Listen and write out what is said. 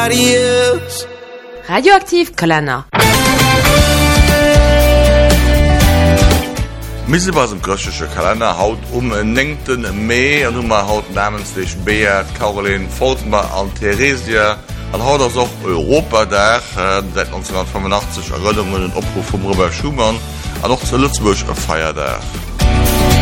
nobody else. Radioaktiv Kalender. Misse was dem griechische Kalender haut 9. Mai an Nummer haut namenslich Beat, Caroline, Foltenbach an Theresia an haut das auch Europadach seit 1985 Erinnerungen und Opruf von Robert Schumann an noch zu Lützburg Feiertag.